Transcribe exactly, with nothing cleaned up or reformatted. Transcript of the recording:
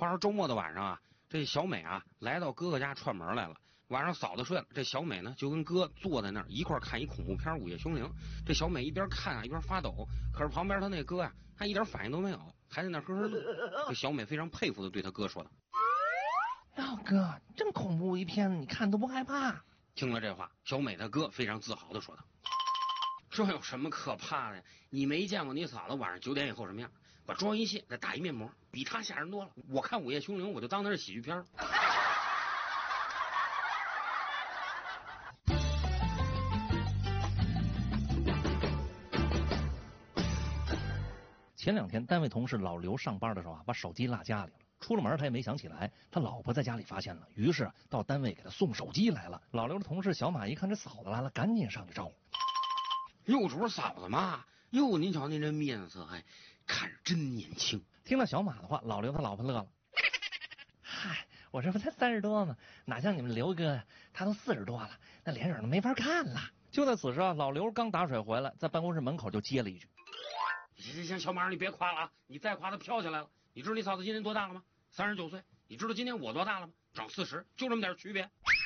话说周末的晚上啊，这小美啊来到哥哥家串门来了。晚上嫂子睡了，这小美呢就跟哥坐在那儿一块看一恐怖片《午夜凶铃》。这小美一边看啊一边发抖，可是旁边她那哥呀、啊，他一点反应都没有，还在那呵呵乐。这小美非常佩服的对他哥说道：“ 老哥，真恐怖一片，你看都不害怕。” 听了这话，小美她哥非常自豪的说道：“这有什么可怕的呀？你没见过你嫂子晚上九点以后什么样？把妆一卸，再打一面膜，比她吓人多了。我看《午夜凶铃》，我就当那是喜剧片了。” 前两天单位同事老刘上班的时候啊，把手机落家里了。出了门他也没想起来，他老婆在家里发现了，于是到单位给他送手机来了。老刘的同事小马一看这嫂子来了，赶紧上去招呼：“ 哟，这不是嫂子吗？哟，您瞧您这面色，哎，看着真年轻。” 听了小马的话，老刘他老婆乐了：“嗨，我这不才三十多吗？哪像你们刘哥，他都四十多了，那脸色都没法看了。”就在此时啊，老刘刚打水回来，在办公室门口就接了一句：“ 行行行，小马，你别夸了啊！你再夸他飘起来了。你知道你嫂子今年多大了吗？三十九岁。你知道今年我多大了吗？长四十，就这么点区别。”